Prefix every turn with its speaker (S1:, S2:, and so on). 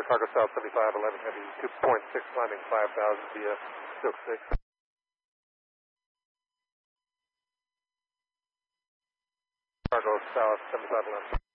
S1: Cargo South 7511, heavy 2.6, landing 5000 via Silk 6. Cargo South 7511.